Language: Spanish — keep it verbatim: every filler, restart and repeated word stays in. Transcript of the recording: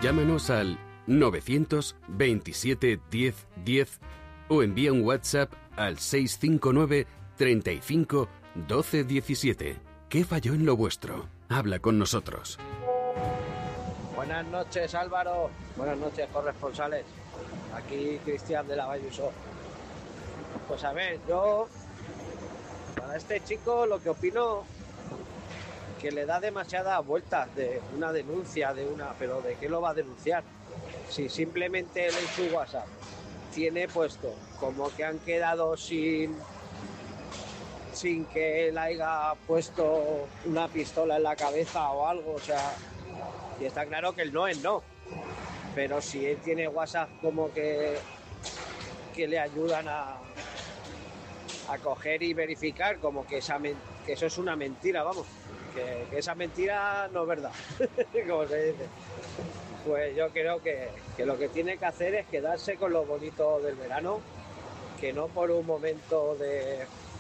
Llámanos al novecientos veintisiete diez diez o envía un WhatsApp al seiscientos cincuenta y nueve treinta y cinco doce diecisiete. ¿Qué falló en lo vuestro? Habla con nosotros. Buenas noches, Álvaro. Buenas noches, corresponsales. Aquí Cristian de la Valluso. Pues a ver, yo para este chico lo que opino que le da demasiadas vueltas de una denuncia, de una, pero ¿de qué lo va a denunciar? Si simplemente él en su WhatsApp tiene puesto como que han quedado sin sin que él haya puesto una pistola en la cabeza o algo, o sea, y está claro que el no es no, pero si él tiene WhatsApp como que que le ayudan a a coger y verificar como que esa men- que eso es una mentira, vamos, que, que esa mentira no es verdad, como se dice. Pues yo creo que, que lo que tiene que hacer es quedarse con lo bonito del verano, que no por un momento de